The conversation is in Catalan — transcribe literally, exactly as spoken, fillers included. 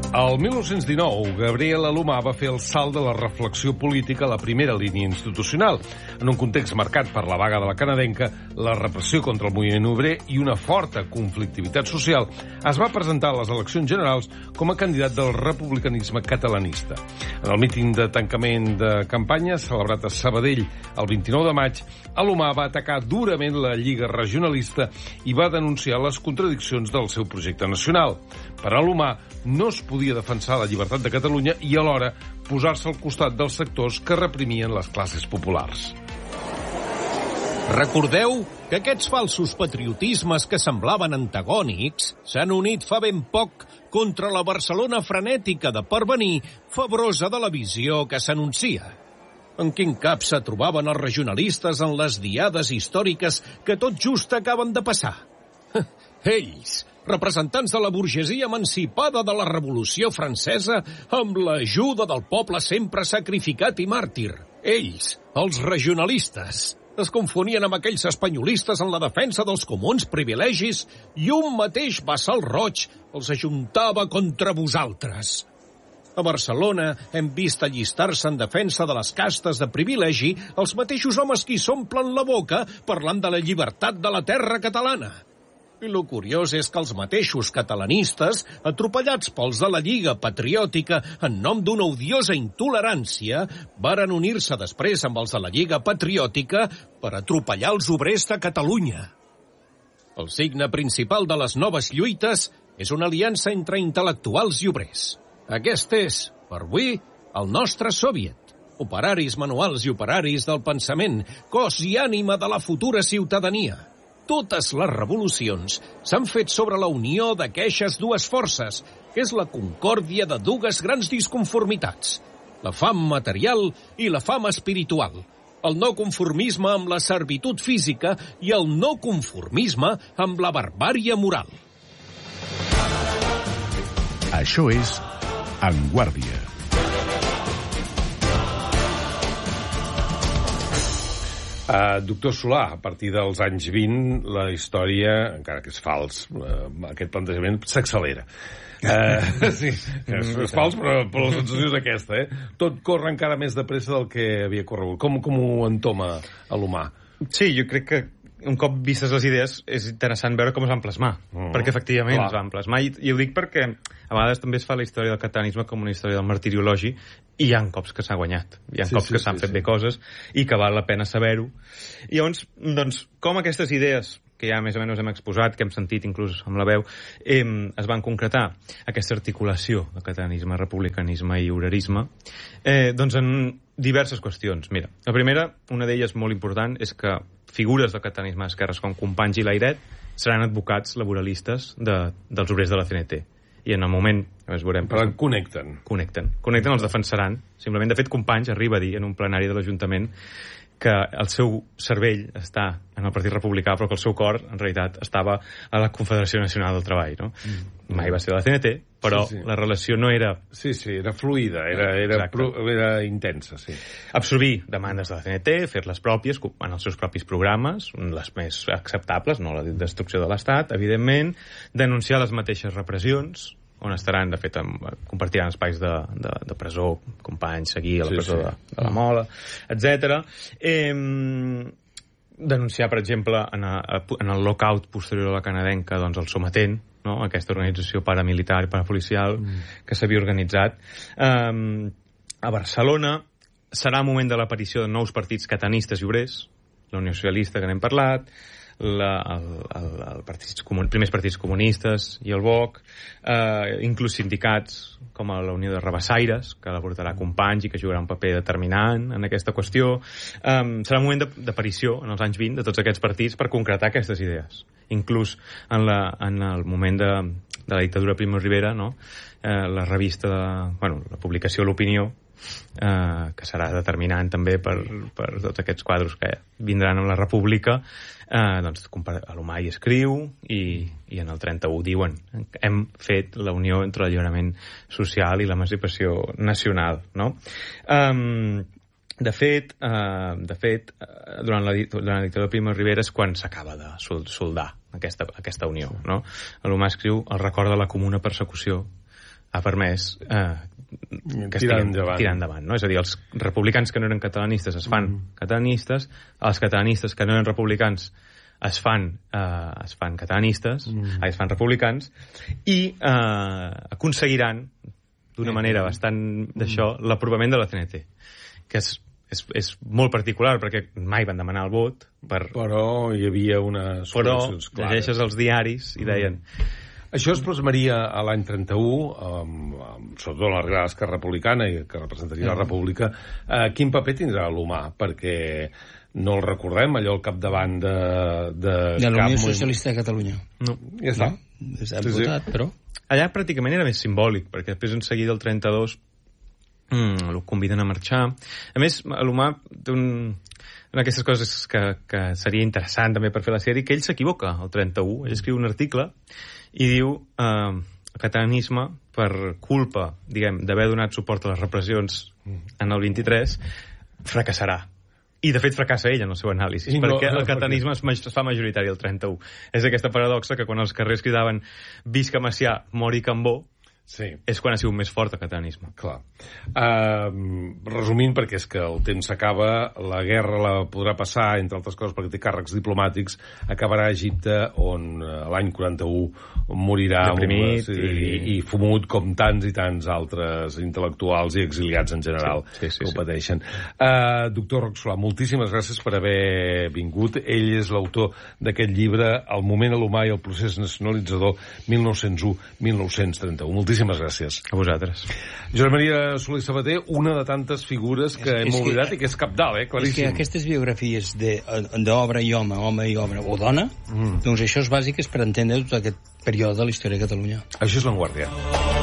El mil nou-cents dinou, Gabriel Alomar va fer el salt de la reflexió política a la primera línia institucional. En un context marcat per la vaga de la canadenca, la repressió contra el moviment obrer i una forta conflictivitat social, es va presentar a les eleccions generals com a candidat del republicanisme catalanista. En el míting de tancament de campanya, celebrat a Sabadell el vint-i-nou de maig, Alomar va atacar durament la Lliga Regionalista i va denunciar les contradiccions del seu projecte nacional. Per Alomar, no es podia defensar la llibertat de Catalunya i alhora posar-se al costat dels sectors que reprimien les classes populars. Recordeu que aquests falsos patriotismes que semblaven antagònics s'han unit fa ben poc contra la Barcelona frenètica de pervenir, febrosa de la visió que s'anuncia. En quin cap se trobaven els regionalistes en les diades històriques que tot just acaben de passar? Ells, representants de la burgesia emancipada de la Revolució Francesa, amb l'ajuda del poble sempre sacrificat i màrtir. Ells, els regionalistes, es confonien amb aquells espanyolistes en la defensa dels comuns privilegis i un mateix bassal roig els ajuntava contra vosaltres. A Barcelona hem vist allistar-se en defensa de les castes de privilegi els mateixos homes qui s'omplen la boca parlant de la llibertat de la terra catalana. I lo curiós és que els mateixos catalanistes, atropellats pels de la Lliga Patriòtica en nom d'una odiosa intolerància, varen unir-se després amb els de la Lliga Patriòtica per atropellar els obrers de Catalunya. El signe principal de les noves lluites és una aliança entre intel·lectuals i obrers. Aquest és, per avui, el nostre soviet. Operaris manuals i operaris del pensament, cos i ànima de la futura ciutadania. Totes les revolucions s'han fet sobre la unió d'aquestes dues forces, que és la concòrdia de dues grans disconformitats, la fam material i la fam espiritual, el no conformisme amb la servitud física i el no conformisme amb la barbària moral. Això és En Guàrdia. Uh, doctor Solà, a partir dels anys vint, la història, encara que és fals, uh, aquest plantejament s'accelera. Uh, sí, és, és fals, però, però la sensació és aquesta, eh? Tot corre encara més de pressa del que havia corregut. Com, com ho entoma Alomar? Sí, jo crec que un cop vistes les idees és interessant veure com es van plasmar, mm. perquè efectivament Clar. es van plasmar, i, i ho dic perquè a vegades també es fa la història del catalanisme com una història del martiriologi, i hi ha cops que s'ha guanyat, hi ha sí, cops sí, que s'han sí, fet sí. bé coses i que val la pena saber-ho. I llavors, doncs, com aquestes idees que ja més o menys hem exposat, que hem sentit inclús amb la veu, eh, es van concretar aquesta articulació de catalanisme, republicanisme i obrerisme, eh, doncs en diverses qüestions. Mira, la primera, una d'elles molt important, és que figures del catalanisme d'esquerres com Companys i Layret seran advocats laboralistes de, dels obrers de la C N T. I en el moment... Es veurem, però connecten. Connecten. Connecten, els defensaran. Simplement, de fet, Companys arriba a dir en un plenari de l'Ajuntament que el seu cervell està en el Partit Republicà, però que el seu cor, en realitat, estava a la Confederació Nacional del Treball, no? Mm. Mai va ser de la C N T, però sí, sí. la relació no era... Sí, sí, era fluida, era, era, pro, era intensa, sí. Absorbir demandes de la C N T, fer-les pròpies, en els seus propis programes, les més acceptables, no la destrucció de l'Estat, evidentment, denunciar les mateixes repressions, on estaran, de fet, compartiran espais de, de, de presó, Companys, seguir a la presó sí, sí. De, de la Mola, etcètera. Eh, denunciar, per exemple, en, a, en el lockout posterior a la canadenca, doncs el sometent, no? Aquesta organització paramilitar i parapolicial mm. que s'havia organitzat. Eh, a Barcelona serà el moment de l'aparició de nous partits catalanistes i obrers, la Unió Socialista, que n'hem parlat, La, el, el, el partits comun, primers partits comunistes i el B O C, eh, inclús sindicats com la Unió de Rabassaires, que la portarà Companys i que jugarà un paper determinant en aquesta qüestió. Eh, serà un moment d'aparició en els anys vint de tots aquests partits per concretar aquestes idees. Inclús en, la, en el moment de, de la dictadura Primo de Rivera, no? eh, la revista, de, bueno, la publicació L'Opinió, eh, que serà determinant també per, per tots aquests quadros que vindran amb la República, eh, doncs Alomar hi escriu i, i en el trenta-u diuen hem fet la unió entre l'alliberament social i l'emancipació nacional, no? Um, de fet, uh, de fet uh, durant, la, durant la dictadura de Primo de Rivera és quan s'acaba de soldar aquesta, aquesta unió, no? Alomar escriu el record de la comuna persecució ha permès eh, que tirar estiguem endavant. tirant endavant, no? És a dir, els republicans que no eren catalanistes es fan mm. catalanistes, els catalanistes que no eren republicans es fan, eh, es fan catalanistes, mm. es fan republicans, i eh, aconseguiran, d'una manera bastant d'això, mm. l'aprovament de la C N T, que és, és, és molt particular, perquè mai van demanar el vot. Per... Però hi havia unes Però solucions clares. llegeixes els diaris i deien... Mm. Això es plasmaria a l'any trenta-u, amb, amb, sobretot l'arribada de l'Esquerra Republicana, i que representaria mm. la República. Eh, quin paper tindrà l'Humà? Perquè no el recordem, allò al capdavant de... De, de la Unió cap... Socialista de Catalunya. No, ja està. No? S'ha sí, votat, sí. Però... Allà pràcticament era més simbòlic, perquè després en seguida el trenta-dos mm, el conviden a marxar. A més, l'Humà té un... una d'aquestes coses que, que seria interessant també per fer la sèrie, que ell s'equivoca el trenta-u. Ell escriu un article i diu eh, el catalanisme, per culpa, diguem, d'haver donat suport a les repressions en el vint-i-tres, fracassarà. I, de fet, fracassa ell en el seu anàlisi, no, perquè el catalanisme es, es fa majoritari el trenta-u. És aquesta paradoxa que quan els carrers cridaven «Visca Macià, mori Cambó», sí. és quan ha sigut més fort el catalanisme. Clar. Uh, resumint, perquè és que el temps s'acaba, la guerra la podrà passar, entre altres coses, perquè té càrrecs diplomàtics, acabarà a Egipte, on uh, l'any quaranta-u morirà deprimit un, i... i, i fumut com tants i tants altres intel·lectuals i exiliats en general sí, sí, sí, que ho sí. pateixen. Uh, doctor Roc Solà, moltíssimes gràcies per haver vingut. Ell és l'autor d'aquest llibre, El moment a l'Humà i el procés nacionalitzador mil nou-cents u a mil nou-cents trenta-u. Moltíssimes Moltíssimes gràcies. A vosaltres. Josep Maria Soler Sabater, una de tantes figures que és, hem és oblidat que, i que és cabdal, eh? Claríssim. És que aquestes biografies d'obra i home, home i obra, o dona, mm. doncs això és bàsic és per entendre tot aquest període de la història de Catalunya. Això és L'Avantguàrdia.